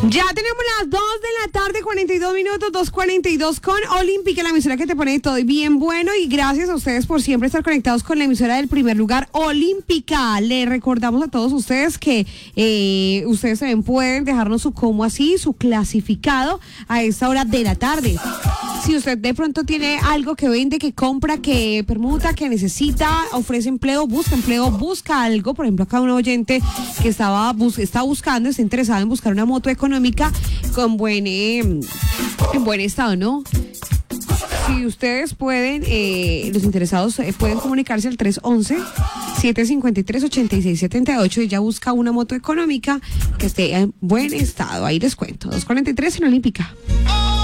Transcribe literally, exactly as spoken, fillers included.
Ya tenemos las dos de la tarde, cuarenta y dos minutos, dos cuarenta y dos con Olímpica, la emisora que te pone todo bien bueno, y gracias a ustedes por siempre estar conectados con la emisora del primer lugar, Olímpica. Le recordamos a todos ustedes que eh, ustedes también pueden dejarnos su cómo así, su clasificado a esta hora de la tarde. Si usted de pronto tiene algo que vende, que compra, que permuta, que necesita, ofrece empleo, busca empleo, busca algo, por ejemplo acá un oyente que estaba bus está buscando, está interesado en buscar una moto económica con buen eh, en buen estado, ¿no? Si ustedes pueden, eh, los interesados eh, pueden comunicarse al tres once, siete cinco tres, ocho seis siete ocho y ya busca una moto económica que esté en buen estado. Ahí les cuento. dos cuarenta y tres en Olímpica.